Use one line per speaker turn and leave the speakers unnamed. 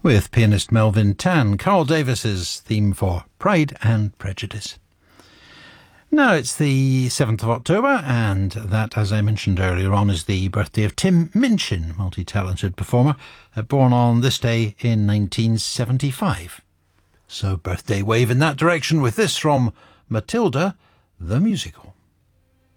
with pianist Melvin Tan, Carl Davis's theme for Pride and Prejudice. Now it's the 7th of October, and that, as I mentioned earlier on, is the birthday of Tim Minchin, multi-talented performer, born on this day in 1975. So birthday wave in that direction with this from Matilda the Musical.